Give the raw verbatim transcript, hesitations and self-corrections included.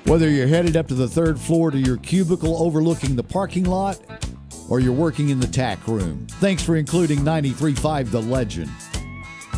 Whether you're headed up to the third floor to your cubicle overlooking the parking lot, or you're working in the tack room, thanks for including ninety-three point five The Legend.